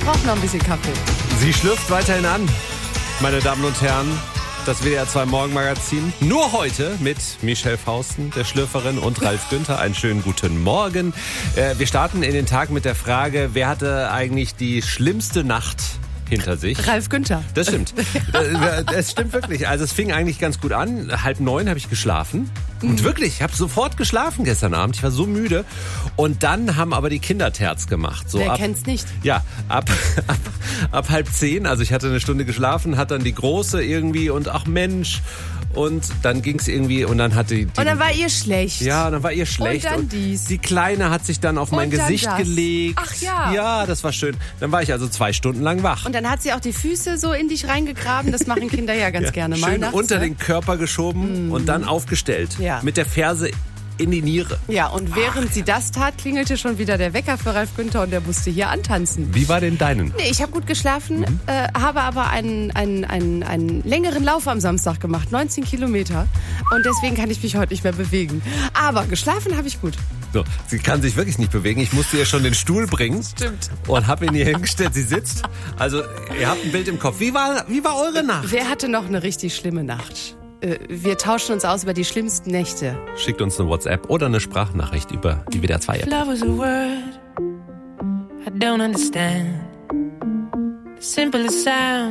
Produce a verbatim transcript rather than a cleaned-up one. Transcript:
brauche noch ein bisschen Kaffee. Sie schlürft weiterhin an, meine Damen und Herren. Das W D R zwei Morgenmagazin. Nur heute mit Michelle Fausten, der Schlürferin, und Ralf Günther. Einen schönen guten Morgen. Äh, wir starten in den Tag mit der Frage, wer hatte eigentlich die schlimmste Nacht hinter sich? Ralf Günther. Das stimmt. Es stimmt wirklich. Also es fing eigentlich ganz gut an. Halb neun habe ich geschlafen. Und wirklich, ich habe sofort geschlafen gestern Abend. Ich war so müde. Und dann haben aber die Kinder Terz gemacht. So Wer ab, kennt's nicht? Ja, ab, ab, ab halb zehn. Also ich hatte eine Stunde geschlafen, hat dann die Große irgendwie und ach Mensch. Und dann ging's irgendwie und dann hatte die... Und dann war ihr schlecht. Ja, dann war ihr schlecht. Und dann und dies. Die Kleine hat sich dann auf mein Und dann Gesicht das. gelegt. Ach ja. Ja, das war schön. Dann war ich also zwei Stunden lang wach. Und dann hat sie auch die Füße so in dich reingegraben. Das machen Kinder ja ganz Ja, gerne mal schön nachts. unter ne? den Körper geschoben und dann aufgestellt. Ja. Mit der Ferse in die Niere. Ja, und während sie das tat, klingelte schon wieder der Wecker für Ralf Günther und der musste hier antanzen. Wie war denn deinen? Nee, ich habe gut geschlafen, mhm. äh, habe aber einen, einen, einen, einen längeren Lauf am Samstag gemacht, neunzehn Kilometer. Und deswegen kann ich mich heute nicht mehr bewegen. Aber geschlafen habe ich gut. So, sie kann sich wirklich nicht bewegen. Ich musste ihr schon den Stuhl bringen. Stimmt. Und habe ihn hier hingestellt. Sie sitzt. Also, ihr habt ein Bild im Kopf. Wie war, wie war eure Nacht? Wer hatte noch eine richtig schlimme Nacht? Äh, wir tauschen uns aus über die schlimmsten Nächte. Schickt uns eine WhatsApp oder eine Sprachnachricht über die W D R zwei App. Love is a word I don't understand. The simplest sound